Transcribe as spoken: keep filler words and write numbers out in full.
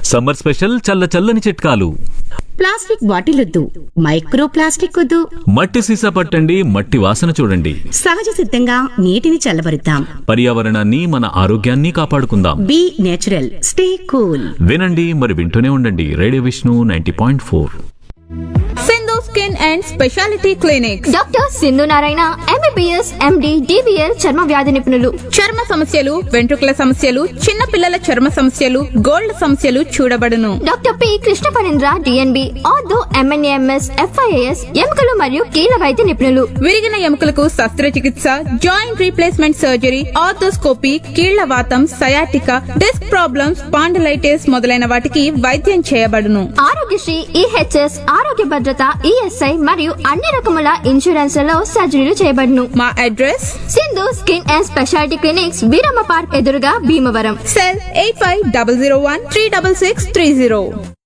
Summer special చల్ల చల్లని చిట్కాలు. ప్లాస్టిక్ బాటిలొద్దు, మైక్రో ప్లాస్టిక్ వద్దు. మట్టి సీసా పట్టండి, మట్టి వాసన చూడండి. సహజ సిద్ధంగా నీటిని చల్లబరుద్దాం. పర్యావరణాన్ని, మన ఆరోగ్యాన్ని కాపాడుకుందాం. B natural, stay cool. వినండి మరి వింటూనే ఉండండి radio Vishnu ninety point four. Sindhu skin and speciality clinic. Doctor Sindhu Narayana, MBBS, MD, DBL చర్మ వ్యాధి నిపుణులు. చర్మ సమస్యలు, వెంట్రుకల సమస్యలు, చిన్న పిల్లల చర్మ సమస్యలు, గోల్డ్ సమస్యలు చూడబడును. Doctor P Krishna Parendra, DNB, ortho, MNAMS, FIAS, ఎముకలు మరియు కీళ్ళ వైద్య నిపుణులు. విరిగిన ఎముకలకు శస్త్రచికిత్స, జాయింట్ రీప్లేస్మెంట్ సర్జరీ, ఆర్థోస్కోపీ, కీళ్ల వాతం, సయాటికా, డిస్క్ ప్రాబ్లమ్స్, స్పాండిలైటిస్ మొదలైన వాటికి వైద్యం చేయబడును. ఆరోగ్యశ్రీ, ఈహెచ్ఎస్, ఆరోగ్య భద్రత, ఈఎస్ఐ మరియు అన్ని రకముల ఇన్సూరెన్స్లలో సర్జరీలు చేయబడును. మా address Sindhu skin and speciality clinics, Veeramma park ఎదురుగా, Bhimavaram. Cell eight five double zero one three double six three zero.